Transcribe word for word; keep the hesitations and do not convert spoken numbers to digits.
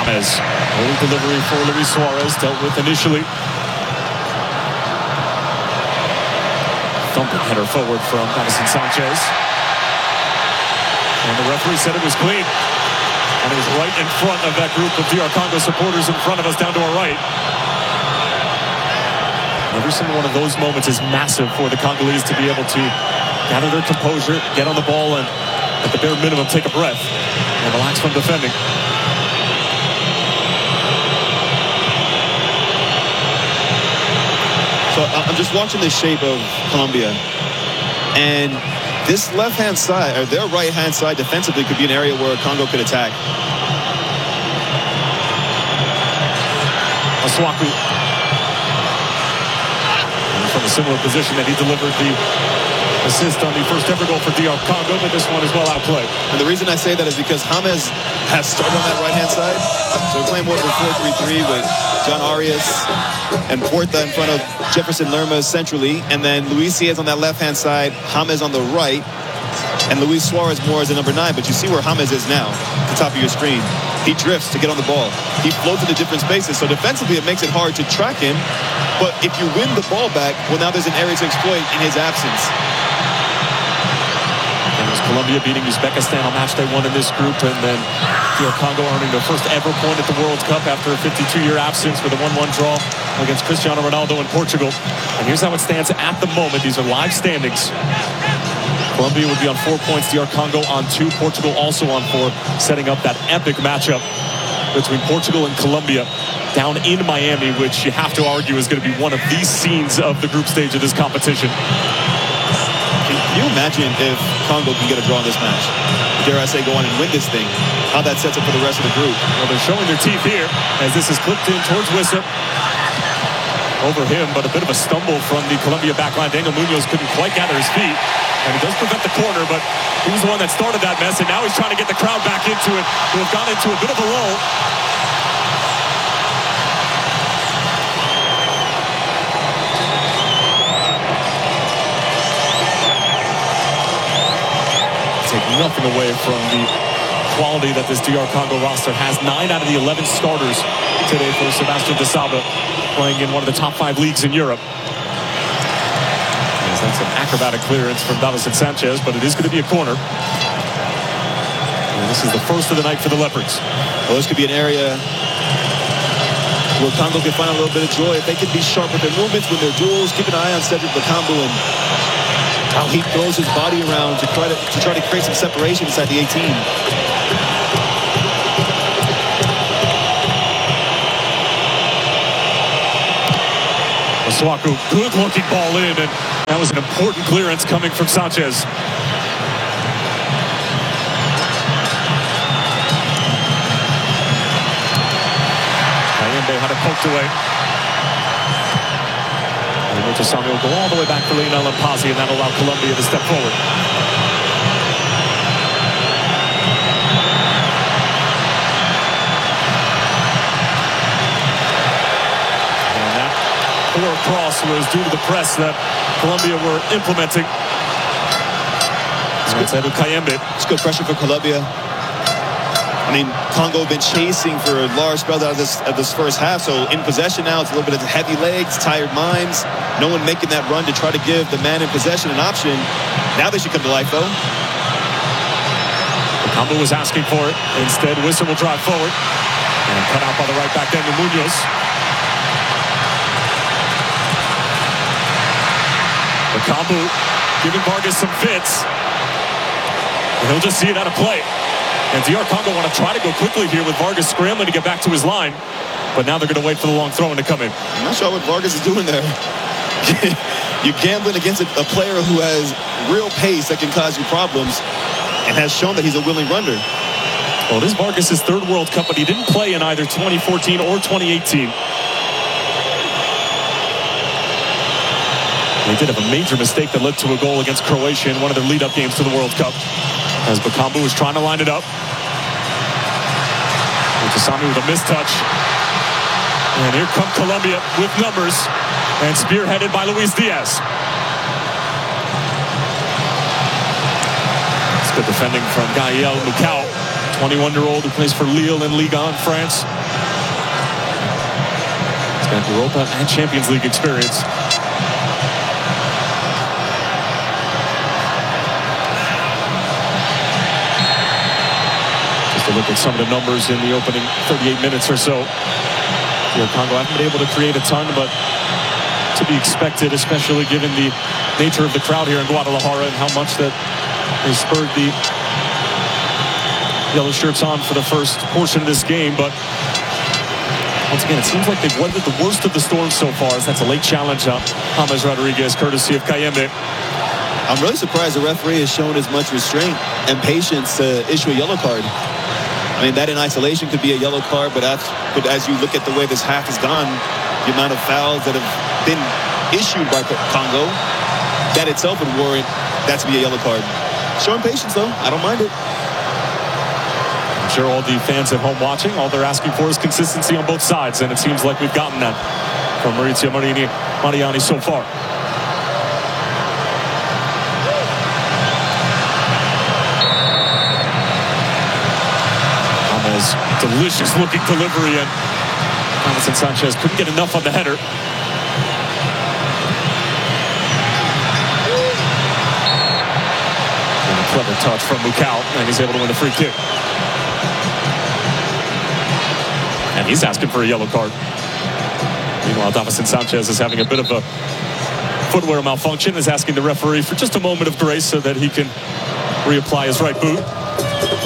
As early delivery for Luis Suarez, dealt with initially. Thumping header forward from Davinson Sanchez. And the referee said it was clean. And it was right in front of that group of D R Congo supporters in front of us down to our right. Every single one of those moments is massive for the Congolese to be able to gather their composure, get on the ball, and at the bare minimum take a breath and relax from defending. So I'm just watching the shape of Colombia, and this left-hand side, or their right-hand side defensively, could be an area where Congo could attack. Masuaku. From a similar position that he delivered the assist on the first ever goal for D R Congo, but this one is well outplayed. And the reason I say that is because James has started on that right-hand side. So we're playing more of a four three three with John Arias and Porta in front of Jefferson Lerma centrally, and then Luis Diaz on that left-hand side, James on the right, and Luis Suarez more as a number nine. But you see where James is now, at the top of your screen. He drifts to get on the ball. He floats into different spaces. So defensively, it makes it hard to track him. But if you win the ball back, well, now there's an area to exploit in his absence. And it was Colombia beating Uzbekistan on match day one in this group, and then D R Congo earning their first ever point at the World Cup after a fifty-two year absence with a one one draw against Cristiano Ronaldo in Portugal. And here's how it stands at the moment. These are live standings. Colombia would be on four points, D R Congo on two, Portugal also on four, setting up that epic matchup between Portugal and Colombia down in Miami, which you have to argue is going to be one of the scenes of the group stage of this competition. Can you imagine if Congo can get a draw in this match? Dare I say, go on and win this thing? How that sets up for the rest of the group. Well, they're showing their teeth here as this is clipped in towards Wissa. Over him, but a bit of a stumble from the Colombia backline. Daniel Munoz couldn't quite gather his feet, and he does prevent the corner, but he was the one that started that mess, and now he's trying to get the crowd back into it, who have gone into a bit of a lull. Take nothing away from the quality that this D R Congo roster has. Nine out of the eleven starters today for Sebastian Desabre, playing in one of the top five leagues in Europe. Yes, that's an acrobatic clearance from Davinson Sanchez, but it is going to be a corner. And this is the first of the night for the Leopards. Well, this could be an area where Congo can find a little bit of joy. If they can be sharp with their movements, with their duels, keep an eye on Cedric Bakambu and how he throws his body around to try to, to try to create some separation inside the eighteen. Masuaku, good looking ball in, and that was an important clearance coming from Sanchez. Kayembe had it poked away. And Mutosami will go all the way back to Lionel Mpasi, and that'll allow Colombia to step forward. Cross was due to the press that Colombia were implementing. It's good. Kayembe. It's good pressure for Colombia. I mean, Congo have been chasing for a large spell out of this, of this first half, so in possession now, it's a little bit of heavy legs, tired minds. No one making that run to try to give the man in possession an option. Now they should come to life, though. Bakambu was asking for it. Instead, Wissa will drive forward. And cut out by the right back, Daniel Munoz. Bakambu giving Vargas some fits. And he'll just see it out of play. And D R Congo want to try to go quickly here with Vargas scrambling to get back to his line. But now they're going to wait for the long throw in to come in. I'm not sure what Vargas is doing there. You're gambling against a, a player who has real pace that can cause you problems and has shown that he's a willing runner. Well, this is Vargas' third World Cup, but he didn't play in either twenty fourteen or twenty eighteen. They did have a major mistake that led to a goal against Croatia in one of their lead-up games to the World Cup. As Bakambu was trying to line it up. Mutosami with a mistouch. And here come Colombia with numbers. And spearheaded by Luis Diaz. It's good defending from Gaël Mukau, twenty-one year old who plays for Lille in Ligue one France. He's got Europa and Champions League experience. Just a look at some of the numbers in the opening thirty-eight minutes or so. D R Congo haven't been able to create a ton, but to be expected, especially given the nature of the crowd here in Guadalajara and how much that they spurred the yellow shirts on for the first portion of this game. But once again, it seems like they've weathered the worst of the storm so far, as that's a late challenge on James Rodriguez, courtesy of Kayembe. I'm really surprised the referee has shown as much restraint and patience to issue a yellow card. I mean, that in isolation could be a yellow card, but as, but as you look at the way this half has gone, the amount of fouls that have been issued by Congo, that itself would warrant that to be a yellow card. Showing patience, though. I don't mind it. I'm sure all the fans at home watching, all they're asking for is consistency on both sides, and it seems like we've gotten that from Maurizio Mariani, Mariani so far. James, delicious looking delivery, and Jonathan Sanchez couldn't get enough on the header. And a clever touch from Mukau, and he's able to win the free kick. And he's asking for a yellow card. Meanwhile, Davison Sanchez is having a bit of a footwear malfunction, is asking the referee for just a moment of grace so that he can reapply his right boot.